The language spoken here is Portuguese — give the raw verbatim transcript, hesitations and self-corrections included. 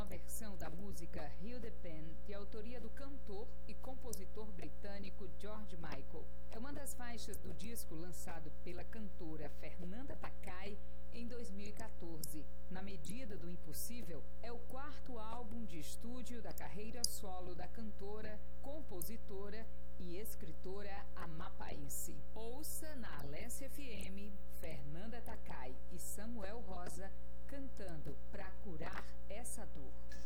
uma versão da música Heal the Pain, de autoria do cantor e compositor britânico George Michael. É uma das faixas do disco lançado pela cantora Fernanda Takai em dois mil e quatorze. Na Medida do Impossível é o quarto álbum de estúdio da carreira solo da cantora, compositora e escritora amapaense. Ouça na Alessia F M, Fernanda Takai e Samuel Rosa cantando Pra Curar Essa Dor.